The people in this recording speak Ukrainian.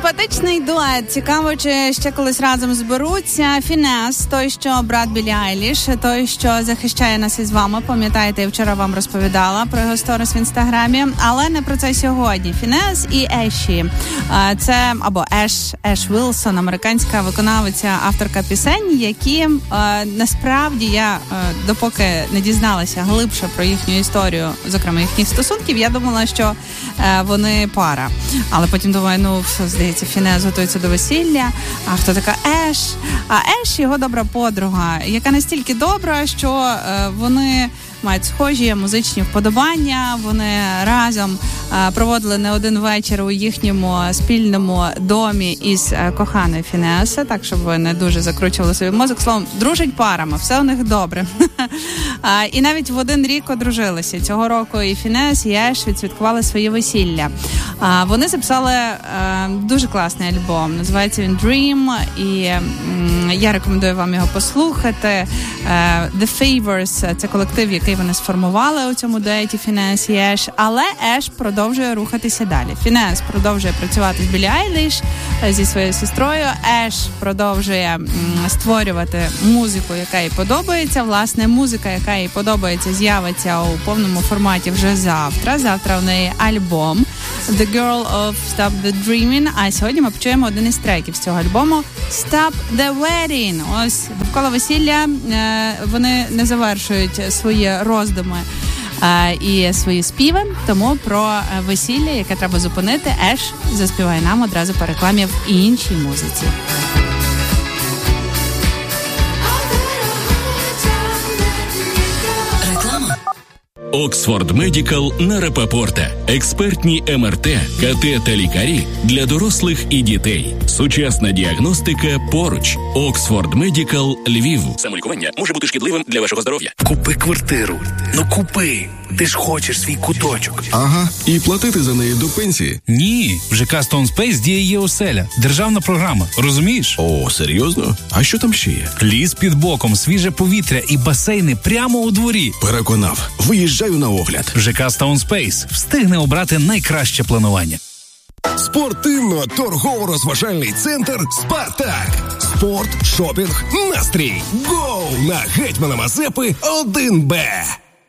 Симпатичний дует. Цікаво, чи ще колись разом зберуться. Фінес, той, що брат Біллі Айліш, той, що захищає нас із вами. Пам'ятаєте, я вчора вам розповідала про його сторіс в Інстаграмі. Але не про це сьогодні. Фінес і Еші. Це, або Еш Вілсон, американська виконавиця, авторка пісень, які насправді я, допоки не дізналася глибше про їхню історію, зокрема їхніх стосунків, я думала, що вони пара. Але потім думаю, здається, Фінес готується до весілля. А хто така Еш? А Еш його добра подруга, яка настільки добра, що вони мають схожі музичні вподобання. Вони разом проводили не один вечір у їхньому спільному домі із коханою Фінеса, так, щоб ви не дуже закручували собі мозок. Словом, дружать парами, все у них добре. І навіть в один рік одружилися. Цього року і Фінес, і Еш відсвяткували своє весілля. Вони записали дуже класний альбом. Називається він Dream, і я рекомендую вам його послухати. The Favors – це колектив, який вони сформували у цьому дуеті Фінес і Еш, але Еш продовжує рухатися далі. Фінес продовжує працювати з Біллі Айліш, зі своєю сестрою. Еш продовжує створювати музику, яка їй подобається. Власне, музика, яка їй подобається, з'явиться у повному форматі вже завтра. Завтра в неї альбом The Girl of Stop the Dreaming. А сьогодні ми почуємо один із треків з цього альбому Stop the Wedding. Ось довкола весілля вони не завершують свої роздуми і свої співи, тому про весілля, яке треба зупинити, Еш заспіває нам одразу по рекламі в іншій музиці. Оксфорд Медикал на Рапопорта. Експертні МРТ, КТ та лікарі для дорослих і дітей. Сучасна діагностика поруч. Оксфорд Медикал Львів. Самолікування може бути шкідливим для вашого здоров'я. Купи квартиру. Ну купи. Ти ж хочеш свій куточок. Ага. І платити за неї до пенсії? Ні. В ЖК Stone Space діє ЄОселя. Державна програма. Розумієш? О, серйозно? А що там ще є? Ліс під боком, свіже повітря і басейни прямо у дворі. Переконав. Виїжджаю на огляд. ЖК Stone Space встигне обрати найкраще планування. Спортивно-торгово-розважальний центр «Спартак». Спорт, шопінг, настрій. Гоу на Гетьмана Мазепи 1Б.